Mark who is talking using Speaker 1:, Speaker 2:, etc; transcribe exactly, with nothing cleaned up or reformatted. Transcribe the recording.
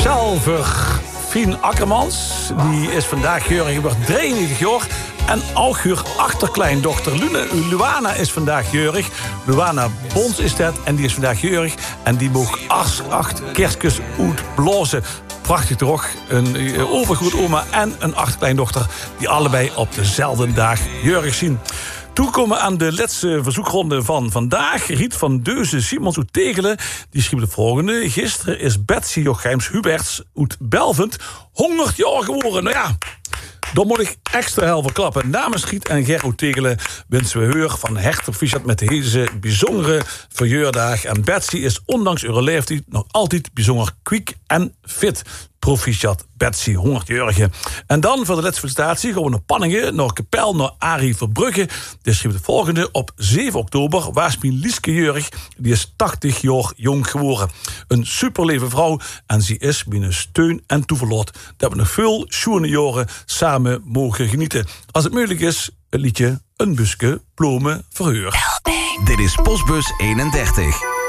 Speaker 1: zelver Fien Akkermans. Die is vandaag jeurig, wordt drieënnegentig jaar. En ook haar achterkleindochter Lune, Luana is vandaag jeurig. Luana Bons is dat en die is vandaag jeurig. En die mocht acht, acht kerstjes uitblazen. Prachtig toch? Een uh, overgroot oma en een achterkleindochter die allebei op dezelfde dag jeurig zien. Toekomen aan de laatste verzoekronde van vandaag. Riet van Deuze Simons uit Tegelen. Die schreef de volgende. Gisteren is Betsy Jocheims Huberts uit Belvend honderd jaar geworden. Nou ja, dan moet ik extra helpen klappen. Namens Giet en Ger uit Tegelen wensen we heur van harte proficiat met deze bijzondere verjaardag. En Betsy is ondanks haar leeftijd nog altijd bijzonder kwiek en fit. Proficiat Betsy, honderdjarige. En dan voor de laatste felicitatie gaan we naar Panningen, naar Kapel, naar Arie Verbrugge. Die schreef de volgende. Op zeven oktober was mijn Lieske jeurig. Die is tachtig jaar jong geworden. Een superleve vrouw en ze is mijn steun en toeverlaat. Dat we nog veel schoene jaren samen mogen genieten. Als het mogelijk is, een liedje, een busje, plomen, verheur.
Speaker 2: Dit is Postbus eenendertig.